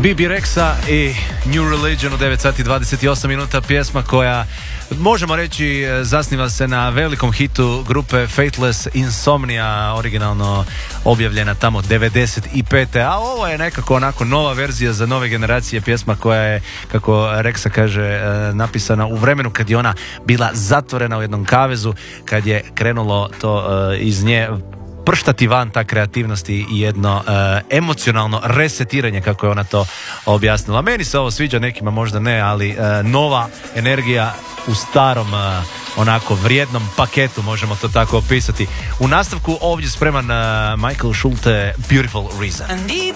Bebe Rexha i New Religion u 9 sati 28 minuta, pjesma koja možemo reći zasniva se na velikom hitu grupe Faithless, Insomnia, originalno objavljena tamo 95. A ovo je nekako onako nova verzija za nove generacije, pjesma koja je, kako Rexha kaže, napisana u vremenu kad je ona bila zatvorena u jednom kavezu, kad je krenulo to iz nje prštati van ta kreativnost i jedno emocionalno resetiranje, kako je ona to objasnila. Meni se ovo sviđa, nekima možda ne, ali nova energija u starom onako vrijednom paketu, možemo to tako opisati. U nastavku ovdje spreman Michael Schulte, Beautiful Reason.